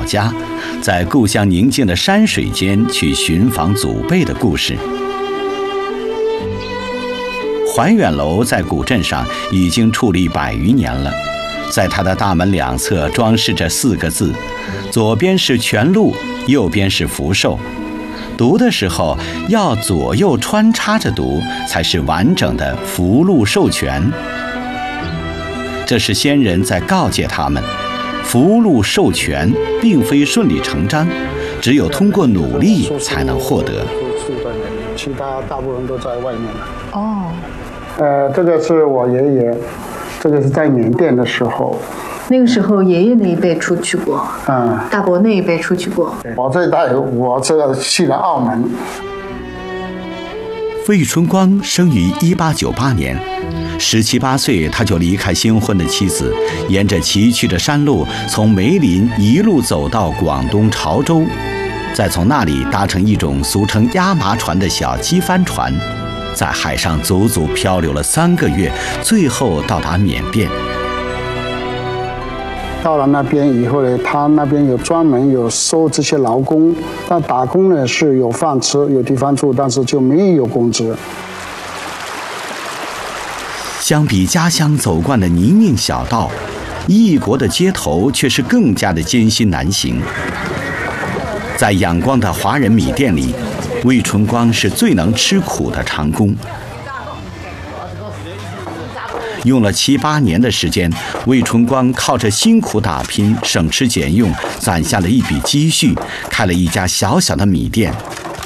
家，在故乡宁静的山水间去寻访祖辈的故事。怀远楼在古镇上已经矗立100余年了，在它的大门两侧装饰着4个字，左边是全鹿，右边是福寿。读的时候要左右穿插着读，才是完整的福禄寿全。这是先人在告诫他们，福禄寿全并非顺理成章，只有通过努力才能获得。 其他大部分都在外面了。 哦。 这个是我爷爷，这个是在缅甸的时候。 那个时候爷爷那一辈出去过，大伯那一辈出去过。 我这一代，我这个去了澳门。 魏春光生于1898年，17、18岁他就离开新婚的妻子，沿着崎岖的山路，从梅林一路走到广东潮州，再从那里搭乘一种俗称压麻船的小机帆船，在海上足足漂流了3个月，最后到达缅甸。 到了那边以后呢，他那边有专门有收这些劳工，但打工呢是有饭吃，有地方住，但是就没有工资。 相比家乡走惯的泥泞小道，异国的街头却是更加的艰辛难行。在仰光的华人米店里，魏春光是最能吃苦的长工。用了7、8年的时间，魏春光靠着辛苦打拼，省吃俭用，攒下了一笔积蓄，开了一家小小的米店。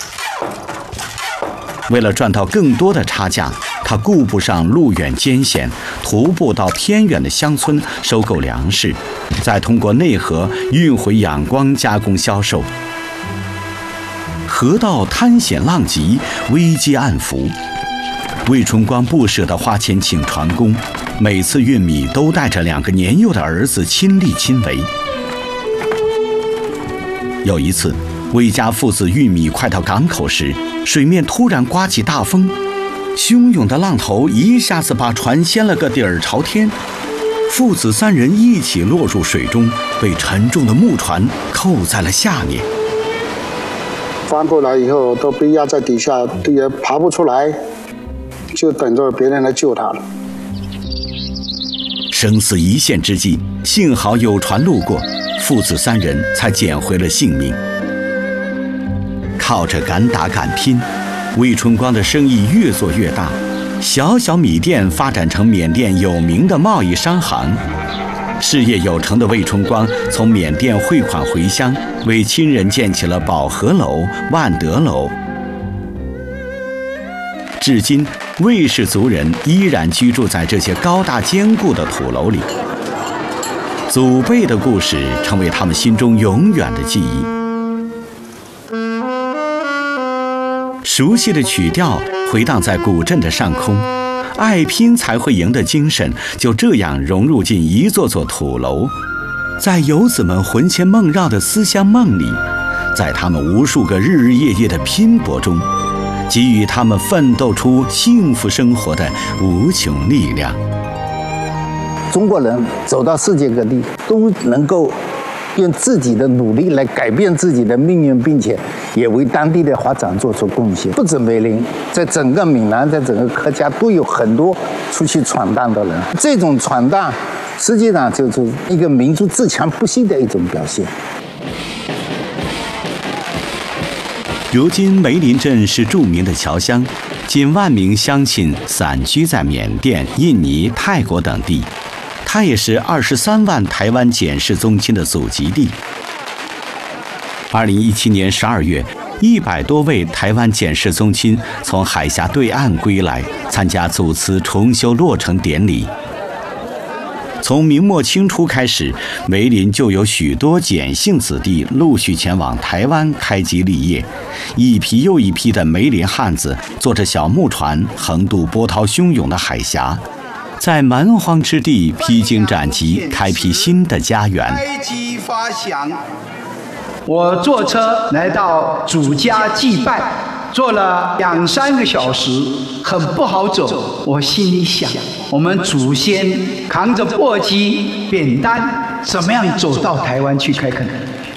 为了赚到更多的差价，他顾不上路远艰险，徒步到偏远的乡村收购粮食，再通过内河运回仰光加工销售。河道滩险浪急，危机暗伏。魏春光不舍得花钱请船工，每次运米都带着2个年幼的儿子亲力亲为。有一次，魏家父子运米快到港口时，水面突然刮起大风，汹涌的浪头一下子把船掀了个底儿朝天，父子3人一起落入水中，被沉重的木船扣在了下面。 翻过来以后都被压在底下，也爬不出来，就等着别人来救他了。 生死一线之际，幸好有船路过，父子3人才捡回了性命。靠着敢打敢拼，魏春光的生意越做越大，小小米店发展成缅甸有名的贸易商行。事业有成的魏春光从缅甸汇款回乡，为亲人建起了保和楼、万德楼。至今，魏氏族人依然居住在这些高大坚固的土楼里，祖辈的故事成为他们心中永远的记忆。熟悉的曲调回荡在古镇的上空，爱拼才会赢的精神就这样融入进一座座土楼，在游子们魂牵梦绕的思乡梦里，在他们无数个日日夜夜的拼搏中，给予他们奋斗出幸福生活的无穷力量。 中国人走到世界各地，都能够用自己的努力来改变自己的命运，并且也为当地的发展做出贡献。不止梅林，在整个闽南，在整个客家都有很多出去闯荡的人。这种闯荡，实际上就是一个民族自强不息的一种表现。 如今梅林镇是著名的侨乡，近万名乡亲散居在缅甸、印尼、泰国等地。它也是23万台湾简氏宗亲的祖籍地。2017年12月，100多位台湾简氏宗亲从海峡对岸归来，参加祖祠重修落成典礼。从明末清初开始，梅林就有许多简姓子弟陆续前往台湾开基立业，一批又一批的梅林汉子坐着小木船横渡波涛汹涌的海峡，在蛮荒之地披荆斩棘，开辟新的家园。 开基发祥，我坐车来到主家祭拜，坐了2、3个小时，很不好走。我心里想，我们祖先扛着簸箕、扁担，怎么样走到台湾去开垦？